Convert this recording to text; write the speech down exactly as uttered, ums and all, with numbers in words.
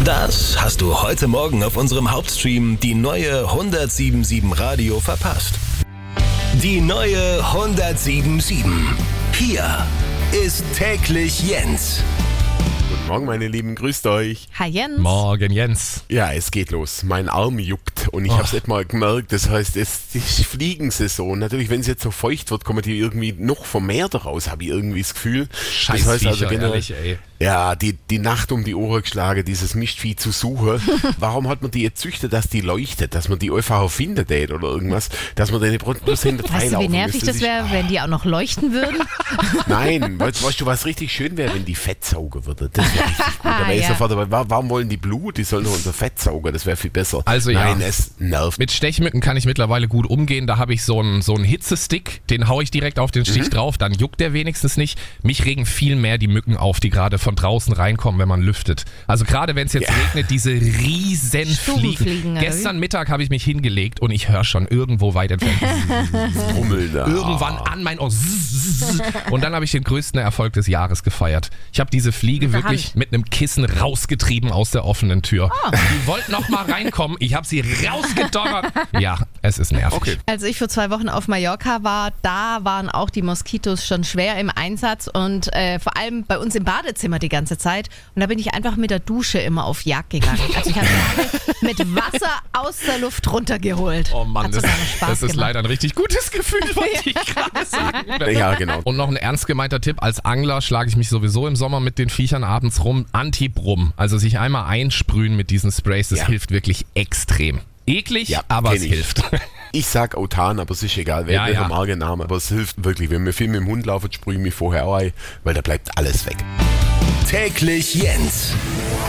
Das hast du heute Morgen auf unserem Hauptstream die neue hundertsieben Komma sieben Radio verpasst. Die neue hundertsieben Komma sieben. Hier ist täglich Jens. Guten Morgen, meine Lieben, grüßt euch. Hi Jens. Morgen, Jens. Ja, es geht los. Mein Arm juckt und ich Oh. habe es nicht mal gemerkt. Das heißt, es ist die Fliegensaison. Natürlich, wenn es jetzt so feucht wird, kommen die irgendwie noch vermehrt raus, habe ich irgendwie das Gefühl. Scheiß das heißt also Viecher, generell, ehrlich, ey. ja, die, die Nacht um die Ohren geschlagen, dieses Mischvieh zu suchen. Warum hat man die jetzt züchtet, dass die leuchtet, dass man die einfach findet oder irgendwas, dass man den bloß hinter Weißt du, wie nervig das wäre, wenn die auch noch leuchten würden? Nein, weißt, weißt du, was richtig schön wäre, wenn die Fett saugen würde. Das wäre richtig gut. Da wäre ich Ja. sofort dabei, wa- warum wollen die Blut? Die sollen doch unser Fett saugen, das wäre viel besser. Also ja. Nein, es nervt. Mit Stechmücken kann ich mittlerweile gut umgehen. Da habe ich so einen, so einen Hitzestick, den haue ich direkt auf den Stich drauf, dann juckt der wenigstens nicht. Mich regen viel mehr die Mücken auf, die gerade von draußen reinkommen, wenn man lüftet. Also gerade wenn es jetzt Ja. regnet, diese riesen Stubenfliegen, Fliegen. oder wie? Gestern Mittag habe ich mich hingelegt und ich höre schon irgendwo weit entfernt Rummel da. irgendwann an mein Ohr. Und dann habe ich den größten Erfolg des Jahres gefeiert. Ich habe diese Fliege Mit der wirklich Hand. mit einem Kissen rausgetrieben aus der offenen Tür. Die wollten noch mal reinkommen. Ich habe sie rausgedonnert. Ja, es ist nervig. Okay. Als ich vor zwei Wochen auf Mallorca war, da waren auch die Moskitos schon schwer im Einsatz und äh, vor allem bei uns im Badezimmer die ganze Zeit. Und da bin ich einfach mit der Dusche immer auf Jagd gegangen. Also ich habe sie alle mit Wasser aus der Luft runtergeholt. Oh Mann, Hat das, sogar noch Spaß das ist gemacht. leider ein richtig gutes Gefühl, wollte ich gerade sagen. Ja, genau. Und noch ein ernst gemeinter Tipp, als Angler schlage ich mich sowieso im Sommer mit den Viechern abends rum. Anti-Brumm, also sich einmal einsprühen mit diesen Sprays, das Ja. hilft wirklich extrem. Eklig, Ja, aber es kenn ich. hilft. Ich sag Autan, aber es ist egal, wer Ja, welcher ja. Markenname. Aber es hilft wirklich. Wenn wir viel mit dem Hund laufen, sprühe ich mich vorher auch ein, weil da bleibt alles weg. Täglich Jens.